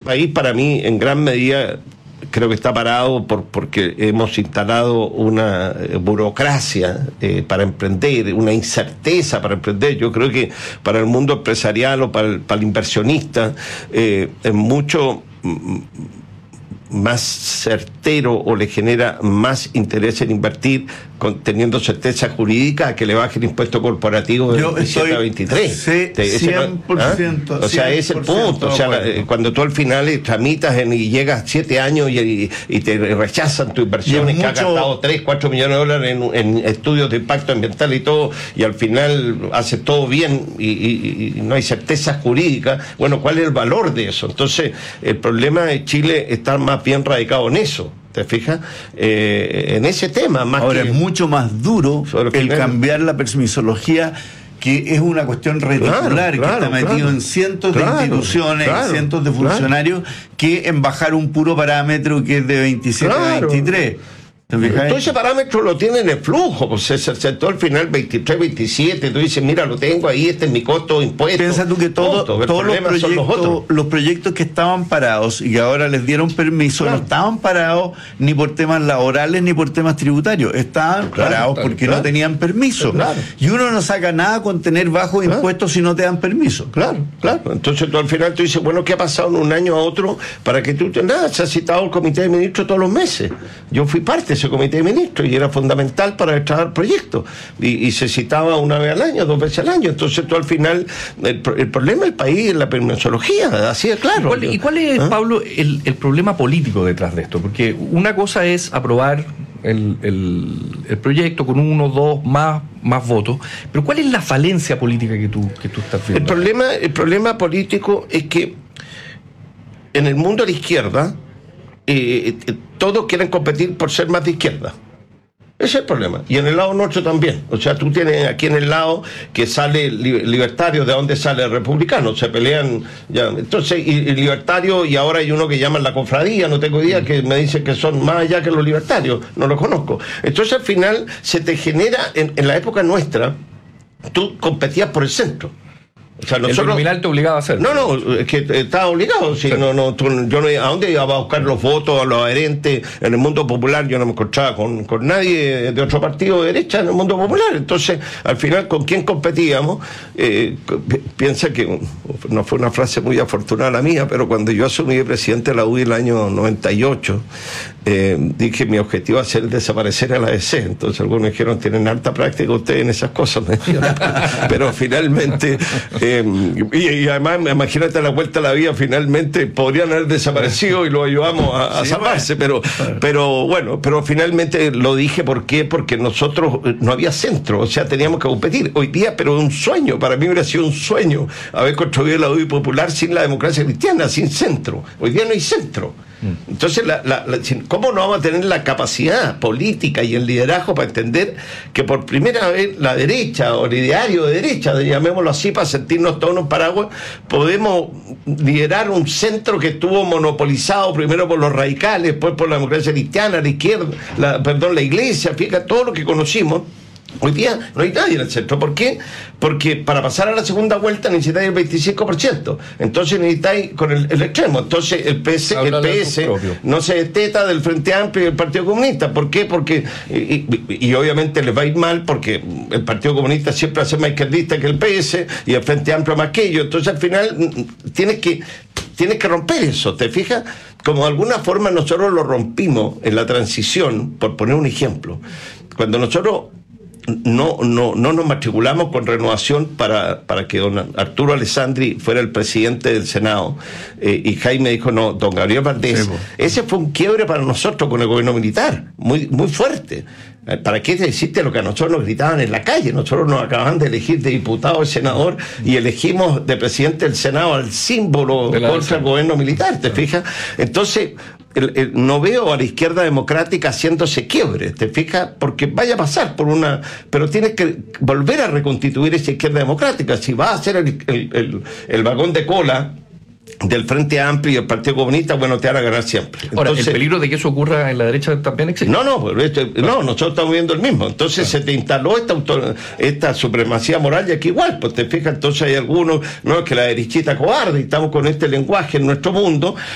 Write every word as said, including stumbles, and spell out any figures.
país, para mí, en gran medida, creo que está parado por porque hemos instalado una burocracia eh, para emprender, una incerteza para emprender. Yo creo que para el mundo empresarial o para el, para el inversionista eh, es mucho m- más certero o le genera más interés en invertir con, teniendo certeza jurídica, que le baje el impuesto corporativo de veintisiete a veintitrés. Sí, cien por ciento. ¿Ah? O sea, ese es el punto. O sea, la, cuando tú al final tramitas en, y llegas siete años y, y, y te rechazan tu inversión y, y que mucho... has gastado tres, cuatro millones de dólares en, en estudios de impacto ambiental y todo, y al final haces todo bien y, y, y no hay certeza jurídica, bueno, ¿cuál es el valor de eso? Entonces, el problema de Chile está más bien radicado en eso. ¿Te fijas? Eh, en ese tema más ahora que... es mucho más duro el final... cambiar la permisología, que es una cuestión reticular, claro, claro, que está metido claro, en cientos claro, de instituciones, claro, cientos de funcionarios, claro, que en bajar un puro parámetro que es de veintisiete a veintitrés. Todo ese parámetro lo tiene en el flujo, pues se aceptó al final veintitrés, veintisiete, tú dices, mira, lo tengo ahí, este es mi costo de impuestos. Piensa tú que todo, todos los proyectos, los, los proyectos que estaban parados y que ahora les dieron permiso, claro, no estaban parados ni por temas laborales ni por temas tributarios, estaban claro, parados claro, porque claro, no tenían permiso. Claro. Y uno no saca nada con tener bajos claro, impuestos si no te dan permiso. Claro, claro. Entonces tú al final tú dices, bueno, ¿qué ha pasado en un año a otro para que tú... Nada, se ha citado el comité de ministros todos los meses. Yo fui parte de ese comité de ministros y era fundamental para el proyecto y, y se citaba una vez al año, dos veces al año. Entonces tú al final el, el problema del país es la permisología, así de claro. ¿Y cuál, ¿y cuál es, ¿Ah? Pablo, el, el problema político detrás de esto? Porque una cosa es aprobar el, el, el proyecto con uno, dos, más, más votos, pero ¿cuál es la falencia política que tú, que tú estás viendo? El problema, el problema político es que en el mundo de la izquierda Eh, eh, todos quieren competir por ser más de izquierda. Ese es el problema. Y en el lado nuestro también. O sea, tú tienes aquí en el lado que sale li- libertario, de dónde sale el republicano. Se pelean ya. Entonces, y, y libertario, y ahora hay uno que llaman la cofradía, no tengo idea, que me dicen que son más allá que los libertarios. No los conozco. Entonces, al final, se te genera, en, en la época nuestra, tú competías por el centro. O sea, nosotros, el nominal te obligaba a hacer. No, no, es que estaba obligado. Si sí. no, no, tú, yo no, ¿a dónde iba a buscar los votos, a los adherentes? En el mundo popular yo no me encontraba con, con nadie de otro partido de derecha en el mundo popular. Entonces, al final, ¿con quién competíamos? Eh, piensa que no fue una frase muy afortunada la mía, pero cuando yo asumí de presidente de la U I en el año noventa y ocho, eh, dije mi objetivo va a ser desaparecer a la A D C. Entonces algunos dijeron, tienen harta práctica ustedes en esas cosas. Pero finalmente... Eh, y, y además, imagínate la vuelta a la vida, finalmente podrían haber desaparecido y lo ayudamos a, a sí, salvarse, bueno. pero pero bueno, pero finalmente lo dije, ¿por qué? Porque nosotros no había centro, o sea, teníamos que competir. Hoy día, pero un sueño, para mí hubiera sido un sueño haber construido la U I popular sin la democracia cristiana, sin centro. Hoy día no hay centro. Entonces, la, la, la, ¿cómo no vamos a tener la capacidad política y el liderazgo para entender que por primera vez la derecha, o el ideario de derecha, llamémoslo así, para sentirnos todos en un paraguas, podemos liderar un centro que estuvo monopolizado primero por los radicales, después por la democracia cristiana, la izquierda, la, perdón, la iglesia, fíjate, todo lo que conocimos? Hoy día no hay nadie en el centro. ¿Por qué? Porque para pasar a la segunda vuelta necesitáis el veinticinco por ciento. Entonces necesitáis con el, el extremo. Entonces el P S, el P S no se desteta del Frente Amplio y del Partido Comunista. ¿Por qué? Porque, y, y, y obviamente les va a ir mal porque el Partido Comunista siempre hace más izquierdista que el P S y el Frente Amplio más que ellos. Entonces al final tienes que, tienes que romper eso, ¿te fijas? Como de alguna forma nosotros lo rompimos en la transición, por poner un ejemplo. Cuando nosotros No, no, no nos matriculamos con renovación para, para que don Arturo Alessandri fuera el presidente del Senado, eh, y Jaime dijo no, don Gabriel Valdés. Sí, ese fue un quiebre para nosotros con el gobierno militar, muy, muy fuerte. ¿Para qué decirte lo que a nosotros nos gritaban en la calle? Nosotros nos acaban de elegir de diputado y senador y elegimos de presidente del Senado al símbolo contra el gobierno militar, ¿te fijas? Entonces, el, el, no veo a la izquierda democrática haciéndose quiebre, ¿te fijas? Porque vaya a pasar por una... Pero tienes que volver a reconstituir esa izquierda democrática. Si va a ser el, el, el, el vagón de cola del Frente Amplio y el Partido Comunista, bueno, te van a ganar siempre. Ahora, Entonces, ¿el peligro de que eso ocurra en la derecha también existe? No, no, pero esto, no, nosotros estamos viendo el mismo. Entonces claro. se te instaló esta autor, esta supremacía moral y aquí igual, pues te fijas, entonces hay algunos, no, que la derechita cobarde, y estamos con este lenguaje en nuestro mundo,